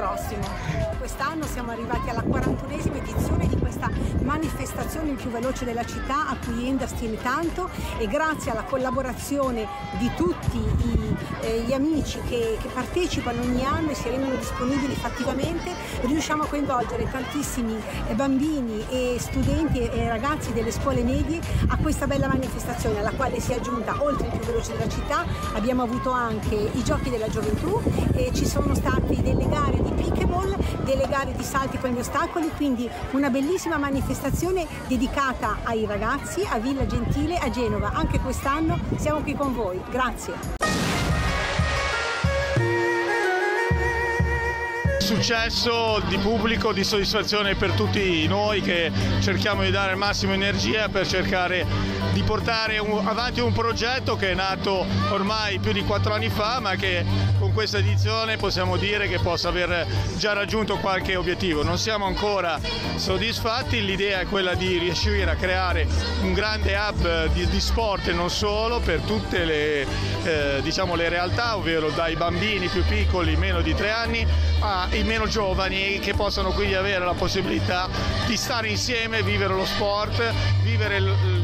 prossimo. Quest'anno siamo arrivati alla 41esima edizione di questa manifestazione più veloce della città, a cui Endas tiene tanto, e grazie alla collaborazione di tutti gli amici che partecipano ogni anno e si rendono disponibili fattivamente, riusciamo a coinvolgere tantissimi bambini e studenti e ragazzi delle scuole medie a questa bella manifestazione, alla quale si è aggiunta, oltre il più veloce della città, abbiamo avuto anche i giochi della gioventù e ci sono state delle gare di pickleball, delle gare di salti con gli ostacoli, quindi una bellissima manifestazione dedicata ai ragazzi a Villa Gentile a Genova. Anche quest'anno siamo qui con voi, grazie. Successo di pubblico, di soddisfazione per tutti noi che cerchiamo di dare il massimo energia per cercare di portare avanti un progetto che è nato ormai più di 4 anni fa, ma che con questa edizione possiamo dire che possa aver già raggiunto qualche obiettivo. Non siamo ancora soddisfatti, l'idea è quella di riuscire a creare un grande hub di sport e non solo per tutte le realtà, ovvero dai bambini più piccoli, meno di 3 anni, ai meno giovani, che possano quindi avere la possibilità di stare insieme, vivere lo sport, vivere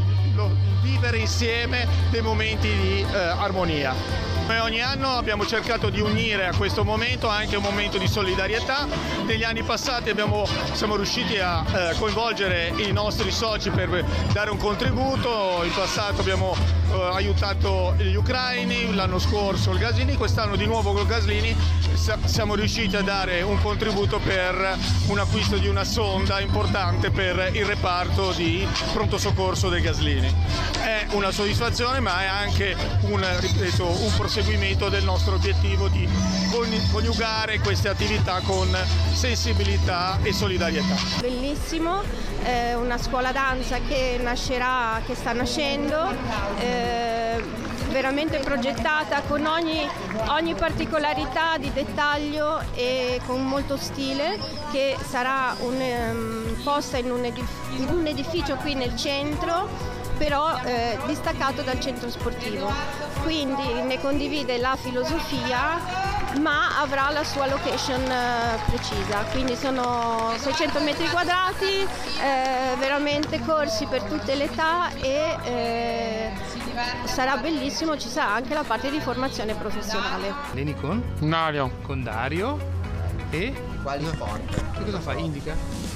insieme dei momenti di armonia. Come ogni anno abbiamo cercato di unire a questo momento anche un momento di solidarietà. Negli anni passati siamo riusciti a coinvolgere i nostri soci per dare un contributo. In passato abbiamo aiutato gli ucraini, l'anno scorso il Gaslini, quest'anno di nuovo col Gaslini siamo riusciti a dare un contributo per un acquisto di una sonda importante per il reparto di pronto soccorso dei Gaslini. È una soddisfazione, ma è anche un proseguimento del nostro obiettivo di coniugare queste attività con sensibilità e solidarietà. Bellissimo, una scuola danza che sta nascendo, veramente progettata con ogni particolarità di dettaglio e con molto stile, che sarà posta in un edificio qui nel centro, però distaccato dal centro sportivo, quindi ne condivide la filosofia ma avrà la sua location precisa, quindi sono 600 metri quadrati, veramente corsi per tutte le età e sarà bellissimo, ci sarà anche la parte di formazione professionale. Leni con? Dario. Con Dario. E? Quali sport? Che cosa fai? Indica.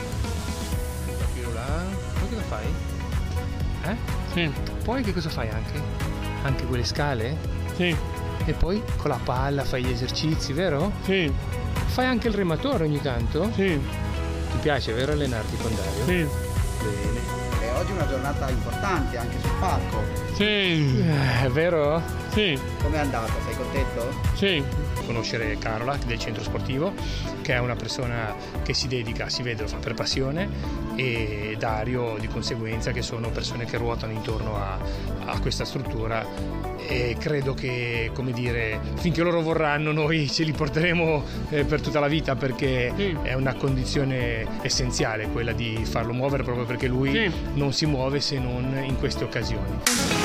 Ma cosa fai? Sì. Poi che cosa fai anche? Anche quelle scale? Sì. E poi con la palla fai gli esercizi, vero? Sì. Fai anche il rematore ogni tanto? Sì. Ti piace, vero, allenarti con Dario? Sì. Bene. E oggi è una giornata importante anche sul palco. Sì. È vero? Sì. Com'è andata? Sei contento? Sì. Conoscere Carola del centro sportivo, che è una persona che si dedica, si vede, lo fa per passione, e Dario di conseguenza, che sono persone che ruotano intorno a questa struttura, e credo che, come dire, finché loro vorranno noi ce li porteremo per tutta la vita, perché è una condizione essenziale quella di farlo muovere, proprio perché lui non si muove se non in queste occasioni.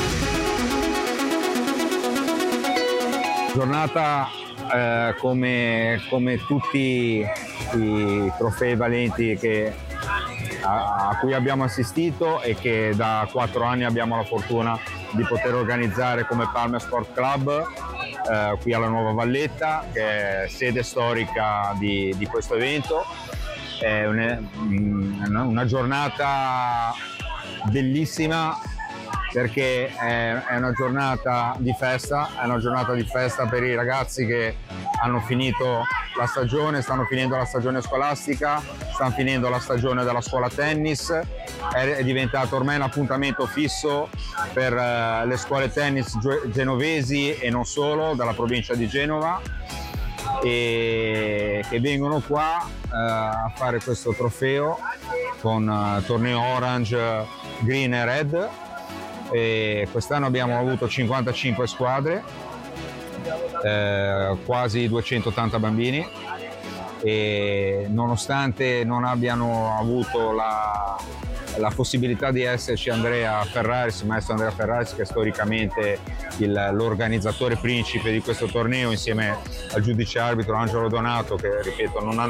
Giornata come tutti i trofei valenti a cui abbiamo assistito e che da 4 anni abbiamo la fortuna di poter organizzare come Palmer Sport Club qui alla Nuova Valletta, che è sede storica di questo evento. È una giornata bellissima, perché è una giornata di festa, per i ragazzi che hanno finito la stagione, stanno finendo la stagione scolastica, stanno finendo la stagione della scuola tennis, è diventato ormai un appuntamento fisso per le scuole tennis genovesi e non solo, dalla provincia di Genova, e che vengono qua a fare questo trofeo con torneo Orange, Green e Red. E quest'anno abbiamo avuto 55 squadre, quasi 280 bambini, e nonostante non abbiano avuto la possibilità di esserci maestro Andrea Ferraris, che è storicamente l'organizzatore principe di questo torneo, insieme al giudice arbitro Angelo Donato, che ripeto non ha